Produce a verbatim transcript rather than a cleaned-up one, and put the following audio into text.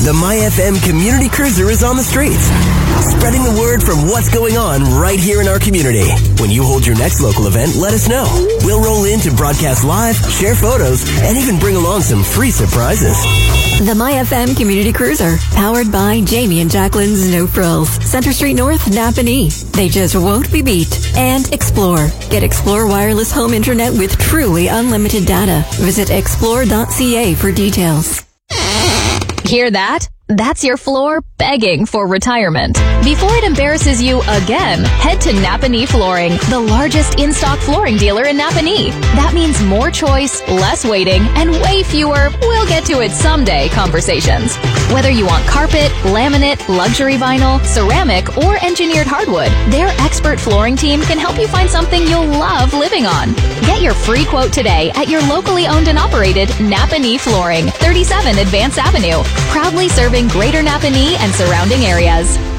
The MyFM Community Cruiser is on the streets, spreading the word from what's going on right here in our community. When you hold your next local event, let us know. We'll roll in to broadcast live, share photos, and even bring along some free surprises. The MyFM Community Cruiser, powered by Jamie and Jacqueline's No Frills, Center Street North, Napanee. They just won't be beat. And Explore. Get Explore wireless home internet with truly unlimited data. Visit explore dot c a for details. Hear that? That's your floor begging for retirement. Before it embarrasses you again, head to Napanee Flooring, the largest in-stock flooring dealer in Napanee. That means more choice, less waiting, and way fewer "we'll get to it someday" conversations. Whether you want carpet, laminate, luxury vinyl, ceramic, or engineered hardwood, their expert flooring team can help you find something you'll love living on. Get your free quote today at your locally owned and operated Napanee Flooring, thirty-seven Advance Avenue, proudly serving Greater Napanee and surrounding areas.